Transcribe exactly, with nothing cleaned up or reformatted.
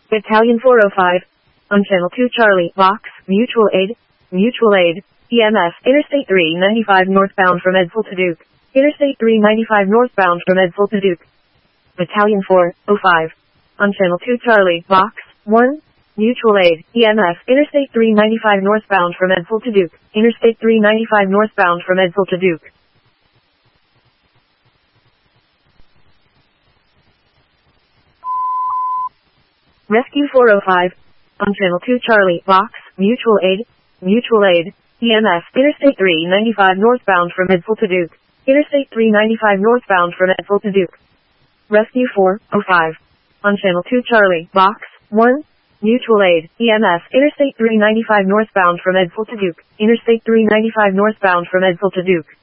Battalion four oh five. On Channel two Charlie, Vox, Mutual Aid, Mutual Aid, E M S, Interstate three ninety-five northbound from Edsville to Duke. Interstate three ninety-five northbound from Edsville to Duke. Battalion four oh five. On Channel two Charlie, Vox, one, Mutual Aid, E M S, Interstate three ninety-five northbound from Edsville to Duke. Interstate three ninety-five northbound from Edsville to Duke. Rescue four oh five. On Channel two Charlie, Vox, Mutual Aid, Mutual Aid, E M S, Interstate three ninety-five northbound from Edsville to Duke. Interstate three ninety-five northbound from Edsville to Duke. Rescue four oh five. On Channel two Charlie, Vox, one, Mutual Aid, E M S, Interstate three ninety-five northbound from Edsville to Duke. Interstate three ninety-five northbound from Edsville to Duke.